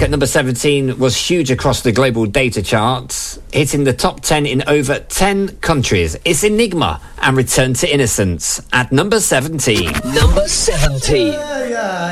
at number 17 was huge across the global data charts, hitting the top 10 in over 10 countries. It's Enigma and Return to Innocence at number 17. Number 17.